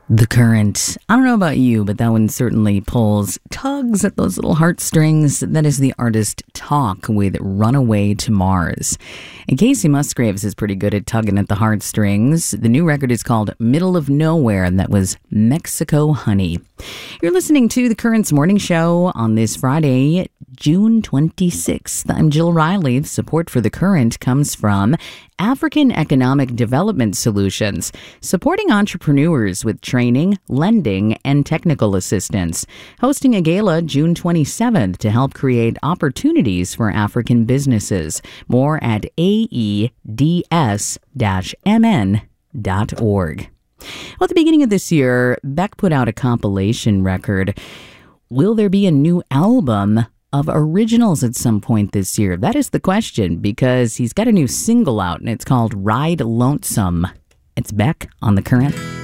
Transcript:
The Current. I don't know about you, but that one certainly tugs at those little heartstrings. That is the artist Talk with Runaway to Mars. And Casey Musgraves is pretty good at tugging at the heartstrings. The new record is called Middle of Nowhere, and that was Mexico Honey. You're listening to The Current's Morning Show on this Friday, June 26th. I'm Jill Riley. Support for The Current comes from African Economic Development Solutions, supporting entrepreneurs with training, lending, and technical assistance. Hosting a gala June 27th to help create opportunities for African businesses. More at aeds-mn.org. Well, at the beginning of this year, Beck put out a compilation record. Will there be a new album of originals at some point this year? That is the question, because he's got a new single out, and it's called Ride Lonesome. It's Beck on The Current.